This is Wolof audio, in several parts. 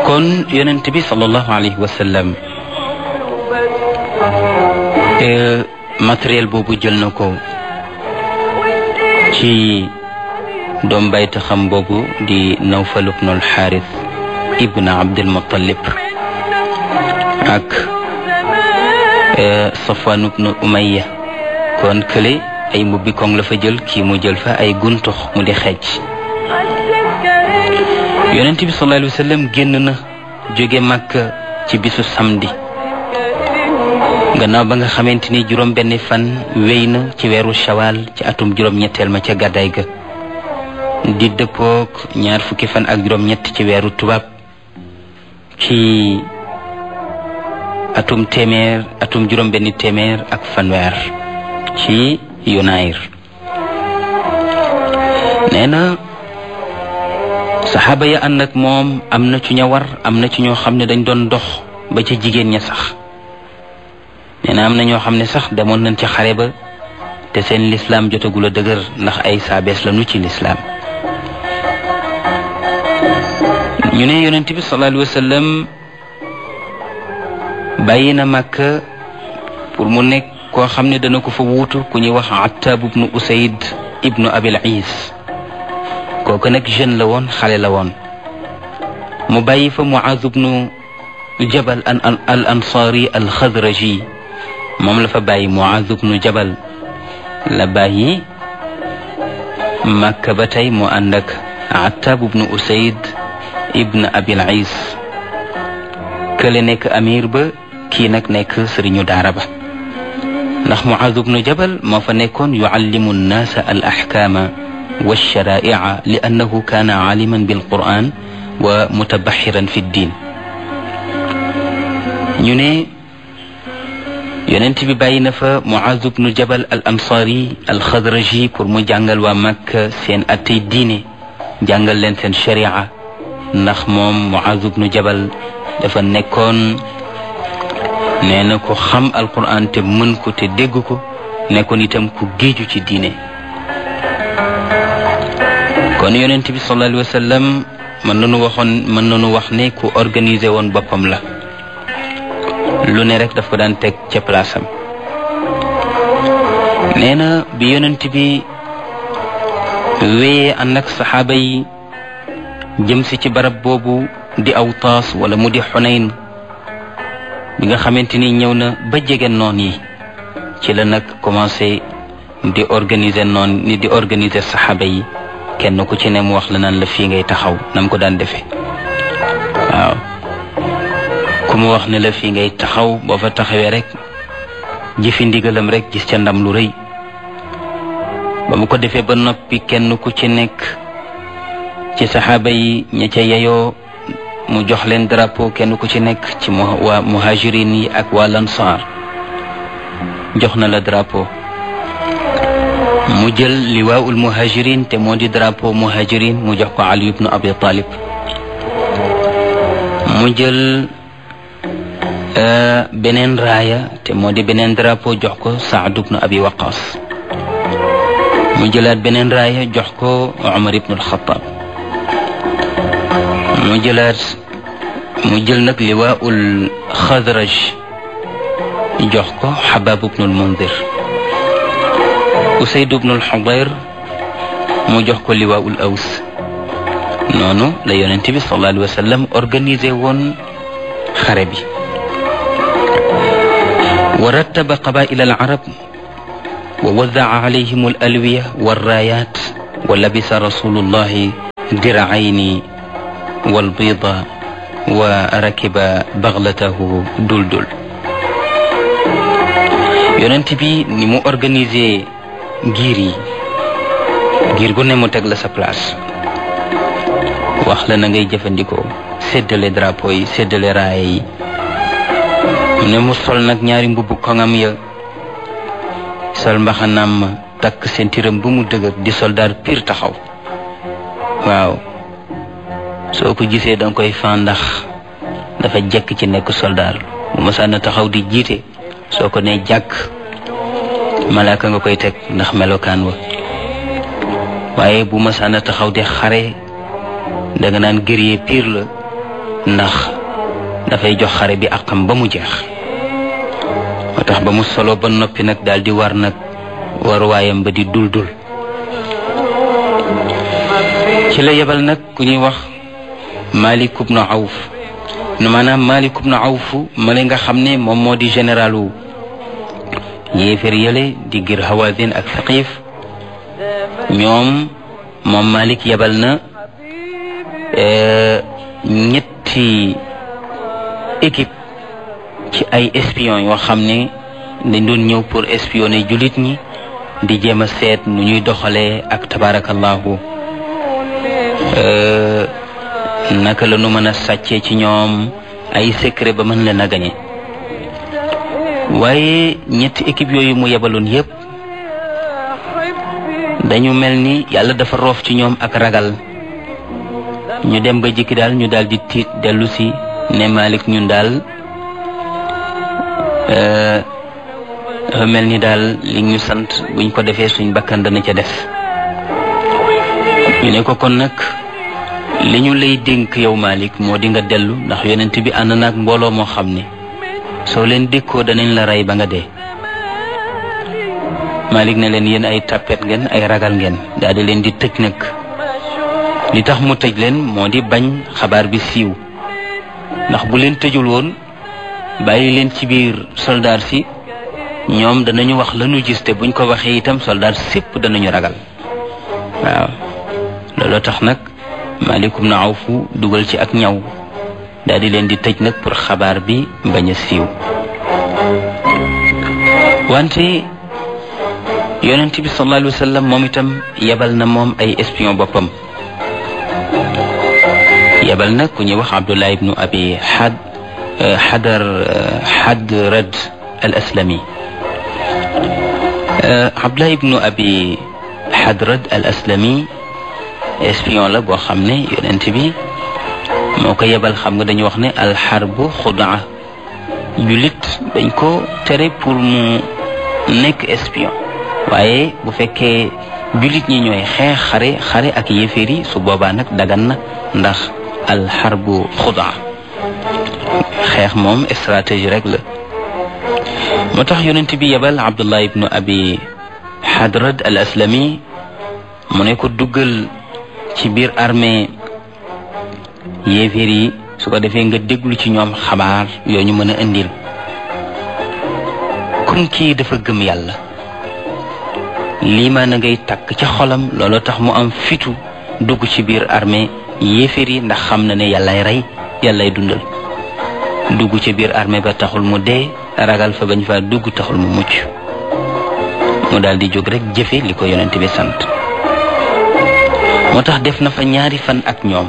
kon yonent bi sallallahu alayhi wa sallam matériel boobu jël na ko ci doom bayta xam boobu di Nawfal ibnul Xaaris ibn Abdul Muttalib ak Safwan ibn Umayya kon kële ay mbubbi koŋ la fa jël kii mu jël fa ay guntux mu di xeej yonent bi sallallahu alayhi wa sallam génn na jóge Makka ci bisu samedi gannaaw ba nga xamante ni juróom benn fan wéy na ci weeru Shawal ci atum juróom-ñetteel ma ca gàddaay ga di dëppook ñaar fukki fan ak juróom-ñett ci weeru tubaab ci atum juróom benn téeméer ak fanweer ci Yunayr nee na saxaaba ya ànd ak moom am na ci ña war am na ci ñoo xam ne dañ doon dox ba ca jigéen ña sax nee na am na ñoo xam ne sax demoon nañ ca xare ba te seen lislaam jotagul a dëgër ndax ay saabees la nu ci lislaam ñu ne yonent bi sallallahu alayhi wa sallam bàyyi na Makka pour mu nekk koo xam ne dana ko fa wuutu ku ñuy wax Attab ibnu Usayd ibnu Abil Is kooku nag jeune la woon xale la woon mu bàyyi fa Muaz ibnu Jabal al Ansari al Xadraji moom la fa bàyyi Muaz ibnu Jabal la bàyyi Makka ba tey mu ànd ak Attab ibnu Usayd ibnu Abil Is kële nekk amir ba kii nag nekk sëriñu daara ba ndax Muaz ibnu Jabal moo fa nekkoon yuallimu nnaasa al ahkaama wa sharaai'a li annahu kaana aaliman bil qur'aan wa mutabaxiran fi ddiin ñu ne yonent bi bàyyi na fa Muaz ibnu Jabal al ansaari al xadraji pour mu jàngal waa Makka seen attey diine jàngal leen seen sharia ndax moom Muaz ibnu Jabal dafa nekkoon nee na ko xam alquran te mën ko te dégg ko nekkoon itam ku géeju ci diine kon yonent bi sallallahu alayhi wa sallam mën nañu wax ne ku organisé woon boppam la lu ne rek daf ko daan teg ca place am nee na bi yonent bi wéyee ànd ak saxaaba yi jëm si ci barab boobu di Awtaas wala mu di Xunayn bi nga xamante ni ñëw na ba jege noon yi ci la nag commencé di organiser saxaaba yi kenn ku ci ne mu wax la naan la fii ngay taxaw nam ko daan defee waaw ku mu wax ne la fii ngay taxaw boo fa taxawee rek jëfi ndigalam rek gis ca ndam lu rëy ba mu ko defee ba noppi kenn ku ci nekk ci saxaaba yi ña ca yeyoo mu jox leen drapeau kenn ku ci nekk ci waa muhajirin yi ak waa lansaar jox na la drapeau mu jël liwaa'ul muhajirin te moo di drapeau muhajirin mu jox ko Ali ibnu Abi Talib mu jël beneen raaya te moo di beneen drapeau jox ko Saad ibnu Abi Waqas mu jëlaat beneen raaya jox ko Umar ibnu al-Khattab mu jël nag liwaa'ul Xadraj jox ko Xabaab ibnul Mundir Usayd ibnul Xudayr mu jox ko liwaa'ul Aws noonu la yonent bi sallallahu alayhi wa sallam organisé woon xare bi wa rattaba qabaa'ila al-arab wa wadda'a alayhim al-alwiya war-raayaat wa labisa rasulullahi dir'ayni walbiida wa rakiba baxlatahu duldul yonent bi ni mu organisé giir gu ne mu teg la sa place wax la na ngay jëfandikoo séddale drapeau yi séddale raaya yi mu ne mu sol nag ñaari mbubbu koŋam ya sol mbaxanaam ma takk sentiram bu mu dëgër di soldaar pire taxaw waaw soo ko gisee danga koy fan ndax dafa jekk ci nekk soldaar bu masaana taxaw di jiite soo ko ne jàkk malaaka nga koy teg ndax melokaan wa waaye bu masaana taxaw di xare danga naan guerrier pire la ndax dafay jox xare bi àqam ba mu jeex. moo tax ba mu solo ba noppi nag daal di war nag waruwaayam ba di dul ci la yebal nag ku ñuy wax Malik ibn Awf maanaam Malik ibn Awf ma la nga xam ne moom moo di généralu yéefér yële di gir Hawazin ak Saqif moom Malik yebal na ñetti équipe ci ay espion yoo xam ne dañ doon ñëw pour espionner jullit ñi di jéem a seet nu ñuy doxalee ak tabarakallahu naka la nu mën a sàccee ci ñoom ay secret ba mën leen a gañe. waaye ñetti équipe yooyu mu yebaloon yépp dañu mel ni yàlla dafa roof ci ñoom ak ragal ñu dem ba jikki daal ñu daal di tiit dellu si ne Malik ñun daal dafa mel ni daal li ñu sant buñ ko defee suñ bakkan dana ca def. ñu ne ko kon nag li ñu lay dénk yow Malik moo di nga dellu ndax yonent bi ànd naag mbooloo moo xam ne soo leen dékkoo danañ la rey ba nga dee. Malik ne leen yéen ay tappet ngeen ay ragal ngeen daal di leen di tëj nag. li tax mu tëj leen moo di bañ xabaar bi siiw ndax bu leen tëjul woon bàyyi leen ci biir soldaar si ñoom danañu wax lañu gis te buñ ko waxee itam soldaar sépp danañu ragal. waaw looloo tax nag Malik ibn Awf dugal ci ak ñaw daal di leen di tëj nag pour xabaar bi bañ a siiw. wante yonent bi sallallahu alayhi wa sallam moom itam yebal na moom ay espion boppam. yebal na ku ñuy wax Abdullah ibnu Abi Hadrad al-Aslami. Abdullah ibnu Abi Hadrad al-Aslami espion la boo xam ne yonent bi moo ko yebal. xam nga dañu wax ne alxarbu xudaa, jullit dañ ko tere pour mu nekk espion. waaye bu fekkee jullit ñi ñooy xeex xare ak yéeféer yi su boobaa nag dagan na ndax alxarbu xudaa, xeex moom stratégie rek la. moo tax yonent bi yebal Abdullah ibnu Abi Hadrad al Aslami mu ne ko duggal ci biir armée yéeféer yi su ko defee nga déglu ci ñoom xabaar yoo ñu mën a indil. comme kii dafa gëm yàlla lii maa na ngay takk ca xolam looloo tax mu am fitu dugg ci biir armée yéeféer yi ndax xam na ne yàllay rey yàllay dundal. dugg ci biir armée ba taxul mu dee, ragal fa bañ fa dugg taxul mu mucc. mu daal di jóg rek jëfe li ko yonent bi sant. moo tax def na fa ñaari fan ak ñoom,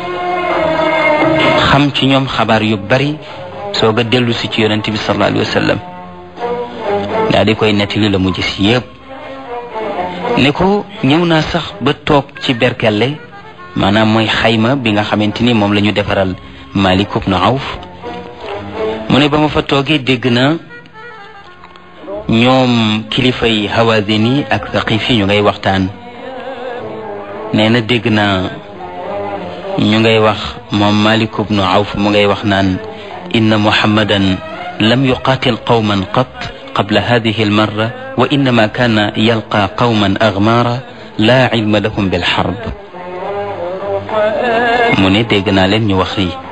xam ci ñoom xabaar yu bari soog a dellu si ci yonent bi sallallahu alayhi wa sallam daal di koy nettali la mu gis yépp. ne ko ñëw naa sax ba toog ci berkelle, maanaam mooy xayma bi nga xamante ni moom la ñu defaral Malik ibn Awf. mu ne ba ma fa toogee dégg na ñoom kilifa yi Hawazin yi ak Saqif yi ñu ngay waxtaan. nee na dégg naa ñu ngay wax moom Malik ibn Awf mu ngay wax naan inna Muhammadan lam yuqatil qawman qat qabla hadihi almarra wa innama kana yalqa qawman aghmara la ilma lahum bilharb. mu ne dégg naa leen ñu wax lii.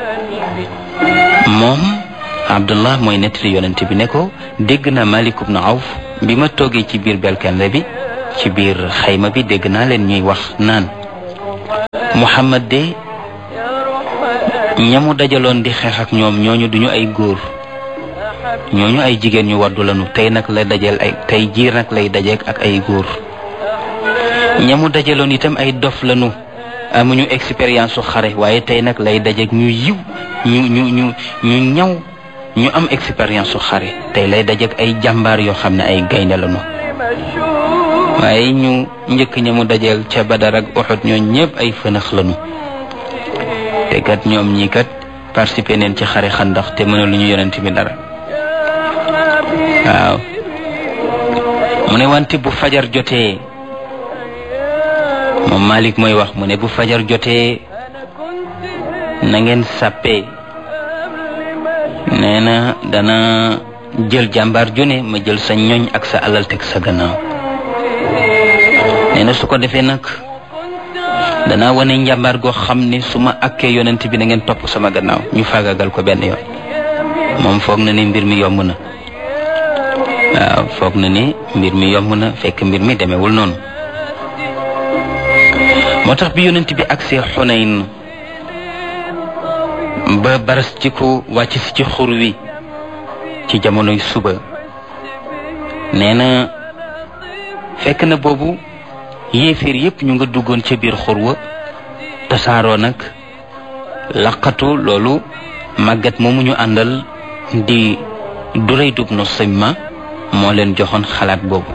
moom Abdullah mooy nettali yonent bi ne ko dégg naa Malik ibn Awf bi ma toogee ci biir belkende bi ci biir xayma bi dégg naa leen ñuy wax naan Muhammad de ñamu dajaloon di xeex ak ñoom ñooñu duñu ay góor, ñooñu ay jigéen ñu waddu lañu. tey nag la dajeel tey jiir nag lay dajeek ak ay góor. ñamu dajaloon itam ay dof lañu, amuñu expérience su xare, waaye tey nag lay dajeek ñu yiw ñu ñaw ñu am expérience su xare. tey lay dajeek ay jàmbaar yoo xam ne ay gaynde lañu. waaye ñu njëkk ñamu dajeel ca Badar ak Uhud ñooñ ñëpp ay fënax lañu. te kat ñoom ñii kat participé neen ci xare Xandax te mëna lu ñu yonent bi dara. waaw mu ne wante bu fajar jotee, moom Malik mooy wax, mu ne bu fajar jotee na ngeen sàppee nee na dana jël jàmbaar ju ne ma jël sa ñoñ ak sa alal teg sa gannaaw nee na su ko defee nag danaa wane njàmbaar goo xam ne su ma akkee yonent bi na ngeen topp sama gannaaw ñu faagagal ko benn yoon moom foog na ni mbir mi yomb na waaw foog na ni mbir mi yomb na fekk mbir mi demewul noonu moo tax bi yonent bi agsee Xunayn ba baras ci ko wàcc si ci xur wi ci jamonoy suba nee na fekk na boobu yéeféer yépp ñu nga duggoon ca biir xur wa tasaaroo nag laqatu loolu màggat moomu ñu àndal di Durayd ibn Simma moo leen joxoon xalaat boobu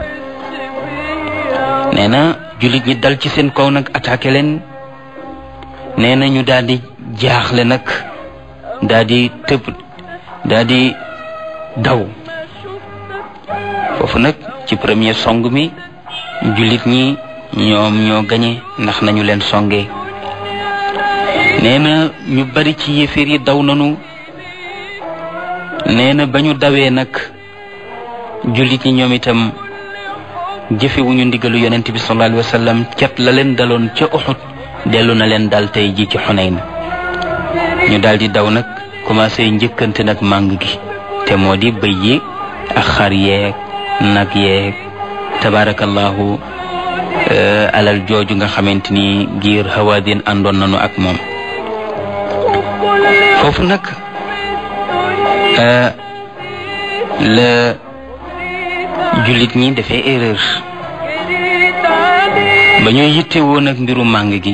nee na jullit ñi dal ci seen kaw nag attaqué leen nee na ñu daal di jaaxle nag daal di tëb daal di daw foofu nag ci premier song mi jullit ñi ñoom ñoo gañe ndax nañu leen songee nee na ñu bari ci yéeféer yi daw nanu nee na ba ñu dawee nag jullit ñi ñoom itam jëfewuñu ndigalu yonent bi sallallahu alayhi wa sallam cat la leen daloon ca Uhud dellu na leen dal tey ji ci Xunayn ñu daal di daw nag commencé njëkkante nag màng gi te moo di bëy yi ak xar yeeg nag yeeg tabarakallahu alal jooju nga xamante ni giir Hawaazin àndoon nañu ak moom foofu nag la jullit ñi dafay erreur ba ñuy yittewoo nag mbiru màng gi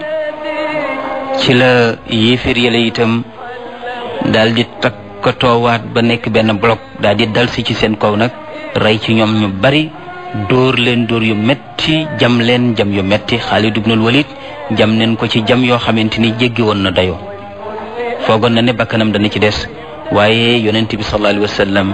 ci la yéeféer yàlla itam daal di takkatoowaat ba nekk benn bloc daal di dal si ci seen kaw nag rey ci ñoom ñu bari dóor leen dóor yu metti jam leen jam yu metti Xaalid ibnul Walid jam neen ko ci jam yoo xamante ni jéggi woon na dayoo foogoon na ne bakkanam dana ci des waaye yonent bi sallallahu alayhi wa sallam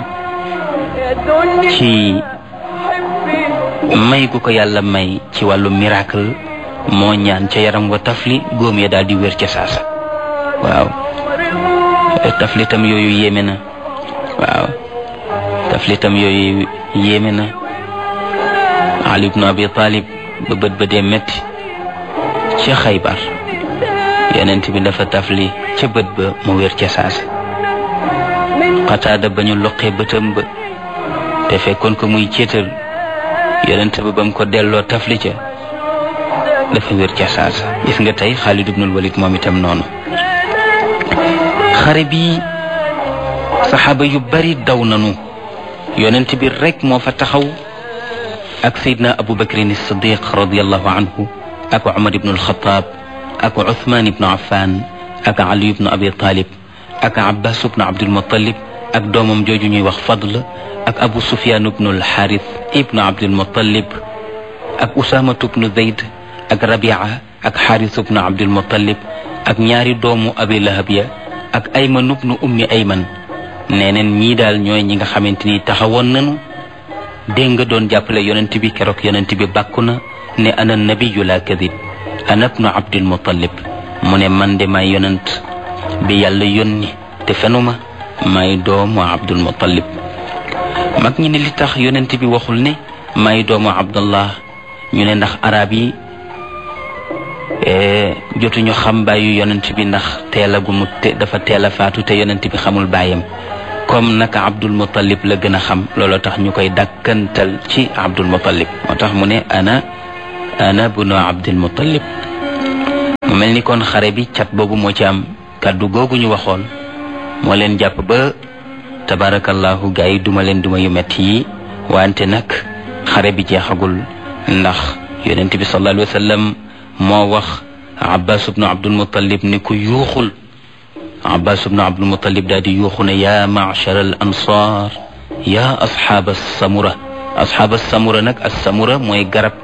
ci may gu ko yàlla may ci wàllu miracle moo ñaan ca yaram wa tafli góom ya daal di wér ca saasa waaw taflitam yooyu yéeme na waaw taflitam yooyu yéeme na Ali ibn Abi Talib ba bët ba dee metti ca Xaybar yonent bi dafa tafli ca bët ba mu wér ca saasa Qataada ba ñu loqee bëtam ba te fekkoon ko muy céetal yonent ba bam ko delloo tafli ca dafa wér ca saasa gis nga tey Xaalid ibnul Walid moom itam noonu xare bi saxaaba yu bari daw nanu yonent bi rek moo fa taxaw ak Seydina Abu Bakrin as-Siddiq radiyallahu anhu ak Umar ibn al-Khattab ak Uthman ibn Affan ak Ali ibn Abi Talib ak Abbas ibn Abdul Muttalib ak doomam jooju ñuy wax Fadl ak Abu Sufyan ibn al-Harith ibn Abdul Muttalib ak Usama ibn Zayd ak Rabi'a ak Harith ibn Abdul Muttalib ak ñaari doomu Abi Lahab ya ak Ayman ibn Ummi Ayman neneen ñii daal ñooy ñi nga xamante ni taxawoon nañu dégg nga doon jàppale yonent bi keroog yonent bi bàkku na ne ana nabiyyu la kadib ana ibnu Abdul Muttalib mu ne man de may yonent bi yàlla yónni te fenuma may doomu Abdul Muttalib mag ñi ne li tax yonent bi waxul ne may doomu Abdallah ñu ne ndax arab yi jotuñu xam bàyyu yonent bi ndax teelagumu dafa teel a faatu te yonent bi xamul bàyyam comme naka Abdul Muttalib la gën a xam looloo tax ñu koy dàkkantal ci Abdul Muttalib moo tax mu ne ana bunu Abdul Muttalib mu mel ni kon xare bi cat boobu moo ci am kàddu googu ñu waxoon moo leen jàpp ba tabarakallahu gaa yi duma leen duma yu metti yi wante nag xare bi jeexagul ndax yonent bi sallallahu alayhi wa sallam moo wax Abbas ibnu Abdul Muttalib ni ko yuuxul Abbas ibnu Abdul Muttalib daal di yuuxu ne yaa ma'shar al ansar yaa asxaab as-samura asxaab as-samura nag as-samura mooy garab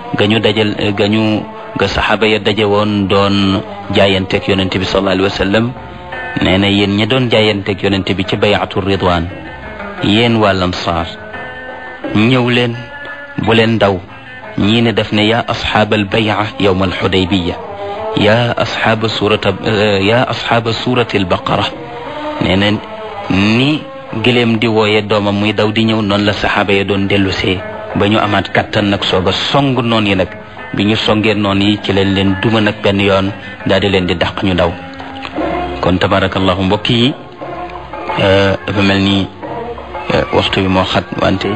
ga saxaaba ya daje woon doon jaayanteeg yonent bi sallallahu alayhi wa sallam nee na yéen ñi doon jaayanteeg yonent bi ci bay'atu ridwaan yéen waa Ansaar ñëw leen bu leen daw ñii ne daf ne yaa asxaab al bay'a yawm al xudaybiya yaa asxaaba suurati albaqara nee na ni gëléem di wooye doomam muy daw di ñëw noonu la saxaaba ya doon dellusee ba ñu amaat kattan nag soog a song noon yi nag bi ñu songee noon yi ci leen leen duma nag benn yoon daal di leen di dàq ñu daw. kon tabarakallahu mbokk yi dafa mel ni waxtu bi moo xat wante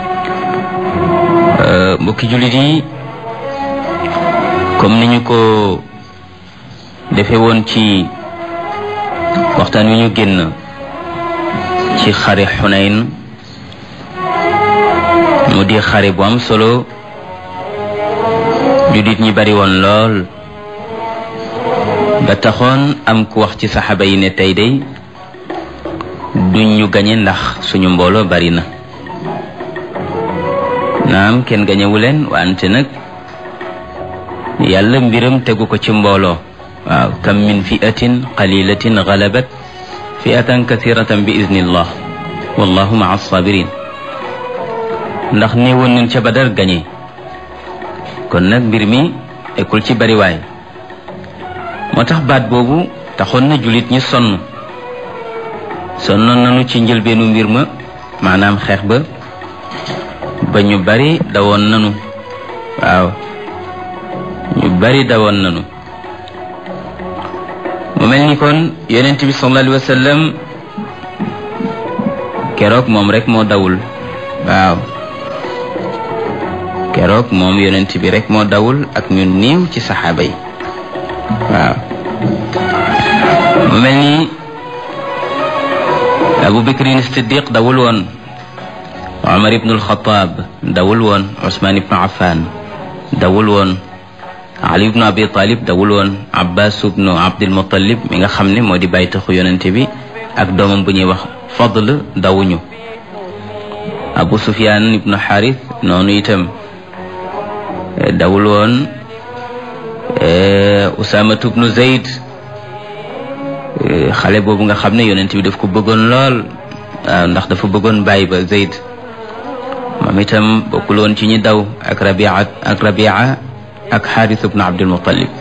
mbokki jullit yi comme ni ñu ko defe woon ci waxtaan wi ñu génn ci xare Xunayn mu di xare bu am solo jullit ñi bari woon lool ba taxoon am ku wax ci saxaaba yi ne tey day duñ ñu gañe ndax suñu mbooloo bari na naam kenn gañewu leen wante nag yàlla mbiram tegu ko ci mbooloo waaw kam min fi'atin qalilatin galabat fi'atan kathiratan bi iznillah wallahu ma'a as-sabirin ndax néewoon nañ ca Badar gañe kon nag mbir mi ekkul ci bariwaay moo tax baat boobu taxoon na jullit ñi sonnoon nañu ci njëlbeenu mbir ma maanaam xeex ba ñu bari dawoon nañu waaw ñu bari dawoon nañu mu mel ni kon yonent bi sallallahu alayhi wa sallam keroog moom rek moo dawul waaw keroog moom yonent bi rek moo dawul ak ñu néew ci saxaaba yi waaw mu mel ni Abu Bakrin Siddiq dawul woon Umar ibn al-Khattab dawul woon Usman ibn Affan dawul woon Ali ibn Abi Talib dawul woon Abbas ibn Abdul Muttalib mi nga xam ne moo di bàyyi taxu yonent bi ak doomam bu ñuy wax Fadl dawuñu Abu Sufyan ibn Harith noonu itam dawul woon Usama ibn Zayd xale boobu nga xam ne yonent bi daf ko bëggoon lool waaw ndax dafa bëggoon bàyyi ba Zayd moom itam bokkul woon ci ñi daw ak Rabia ak Xaaris ibn Abdul Muttalib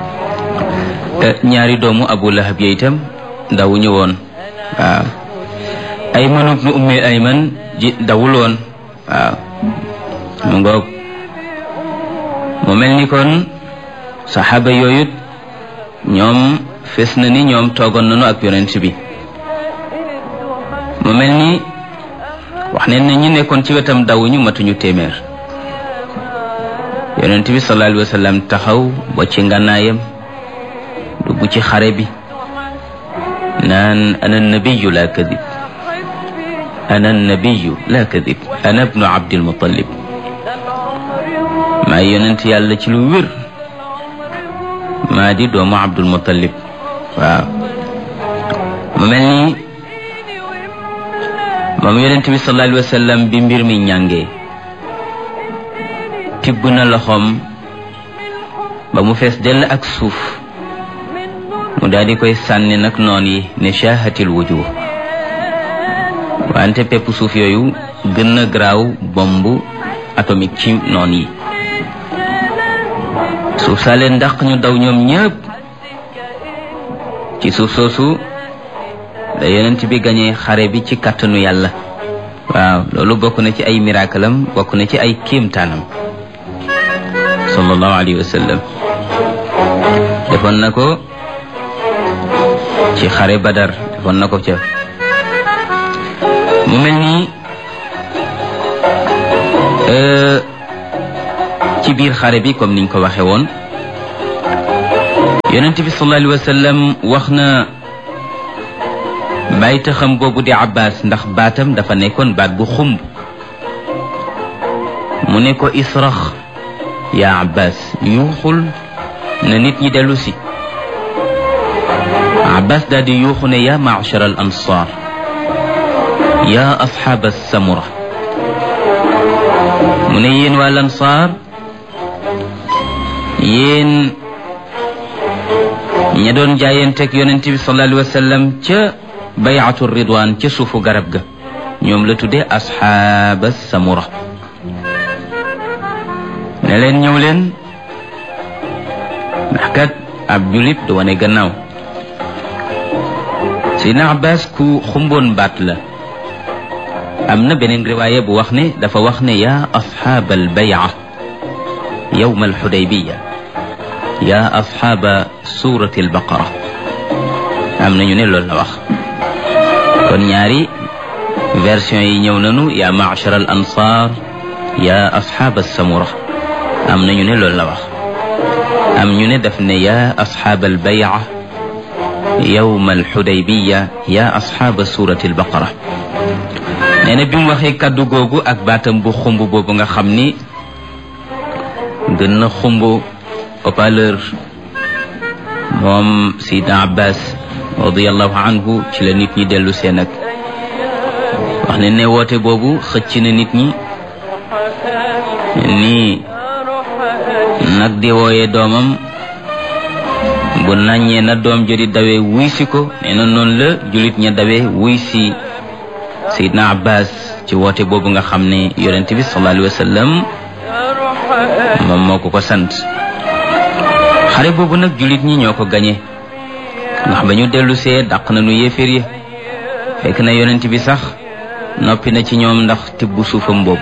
ñaari doomu Abu Lahab yi itam dawuñu woon waaw Ayman ibn Ummi Ayman dawul woon waaw mu ngoog mu mel ni kon saxaaba yooyu ñoom fes na ni ñoom toogoon nañu ak yonent bi mu mel ni wax ne ñi nekkoon ci wetam dawuñu matuñu téeméer yonent bi sallallahu alayhi wa sallam taxaw ba ci ngànnaayam dugg ci xare bi naan ana nabiyu la kadib ana nabiyu la kadib ana ibnu Abdil Muttalib maa yonent yàlla ci lu wér maa di doomu Abdul Muttalib waaw mu mel ni moom yonent bi sallallahu alayhi wa sallam bi mbir mi ñàngee tibb na loxoom ba mu fees dell ak suuf mu daal di koy sànni nag noon yi ne shaahatil wujuh wante pepp suuf yooyu gën na garaaw bombe atomique ci noon yi suuf saa leen ndax ñu daw ñoom ñëpp ci suuf soosu da yonent bi gañee xare bi ci kàttanu yàlla waaw loolu bokk na ci ay miracle-am bokk na ci ay kéemtaanam sallallahu alayhi wa sallam defoon na ko ci xare Badar defoon na ko ca mu mel ni ci biir xare bi comme niñ ko waxe woon yonent bi sallallahu alayhi wa sallam wax na bàyyi taxam boobu di Abbas ndax baatam dafa nekkoon baat bu xumb mu ne ko israx yaa Abbas yuuxul na nit ñi dellu si Abbas daal di yuuxu ne yaa ma'shar al ansar yaa asxaab as-samura mu ne yéen waa lansaar yéen ña doon jaayanteeg yonent bi sallallahu alayhi wa sallam ca bay'atu ridwaan ca suufu garab ga ñoom la tuddee asxaab as-samura ne leen ñëw leen ndax kat ab julit du wane gannaaw. Seydina Abbas ku xumboon baat la. am na beneen riwaaya bu wax ne dafa wax ne yaa asxaaba albay'a yawma alxudaybiya yaa asxaaba suurati albaqara. am nañu ne loolu la wax. kon ñaari version yi ñëw nañu yaa ma'shar al ansaar yaa asxaaba samura. am nañu ne loolu la wax. am ñu ne daf ne yaa asxaaba albay'a yawma alxudaybiya yaa asxaaba suurati albaqara. nee na bi mu waxee kàddu googu ak baatam bu xumb boobu nga xam ni gën na xumb haut-parleur moom Seydina Abbas radiyallahu anhu ci la nit ñi dellu seen ak wax ne woote boobu xëcc na nit ñi nii nag di wooyee doomam bu naññee na doom jodi dawee wuy si ko nee na noonu la jullit ña dawee wuy si Seydina Abbas ci woote boobu nga xam ne yonent bi sallallahu alayhi wa sallam moom moo ko sant. xare boobu nag jullit ñi ñoo ko gañe ndax ba ñu dellu see dàq nañu yéeféer yi fekk na yonent bi sax noppi na ci ñoom ndax tibb suufam boobu.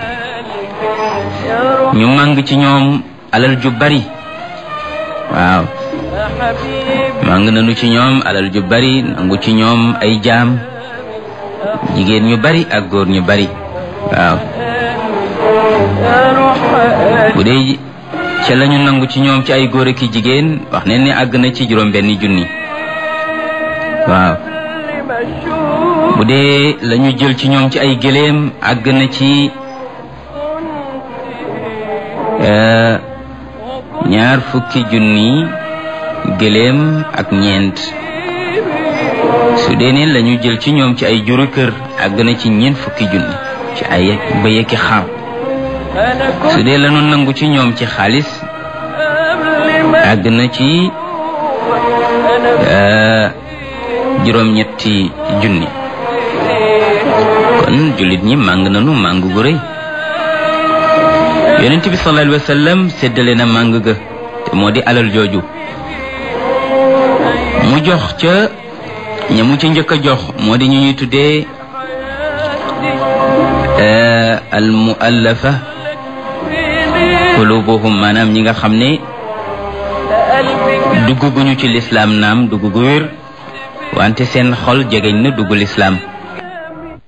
ñu màng ci ñoom alal ju bari. waaw màng nañu ci ñoom alal ju bari, nangu ci ñoom ay jaam, jigéen ñu bari ak góor ñu bari. waaw bu dee ca lañu nangu ci ñoom ci ay góor ak jigéen wax ne àgg na ci juróom-benni junni. waaw bu dee lañu jël ci ñoom ci ay gëléem àgg na ci 20 junni gëléem ak ñeent. su dee ne lañu jël ci ñoom ci ay juru kër àgg na ci 40 junni ci ay bëy ak xar. su dee lañu nangu ci ñoom ci xaalis àgg na ci juróom-ñetti junni. kon jullit ñi màng nañu màng gu rëy. yonent bi sallallahu alayhi wa sallam séddale na màng ga te moo di alal jooju. mu jox ca ñamu ci njëkk a jox moo di ñu ñuy tuddee al muallafa qulubuhum, maanaam ñi nga xam ne dugg guñu ci lislaam naam dugg gu wér wante seen xol jegeñ na dugg lislaam.